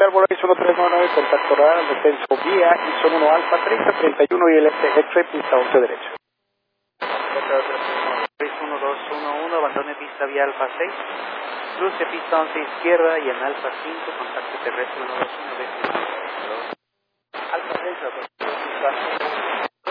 Hotel Volaris 1399, contacto radar, descenso vía, ISO 1 Alfa 3031 y el X-Ray, pista 11 derecha. Volaris 1211, abandone pista vía Alfa 6, cruce pista 11 izquierda y en Alfa 5, contacto terrestre 121, Alfa 6, pista